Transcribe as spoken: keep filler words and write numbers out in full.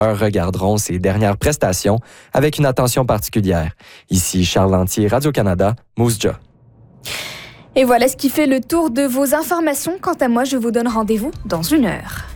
regarderont ses dernières prestations avec une attention particulière. Ici Charles Lantier, Radio-Canada, Moose Jaw. Et voilà ce qui fait le tour de vos informations. Quant à moi, je vous donne rendez-vous dans une heure.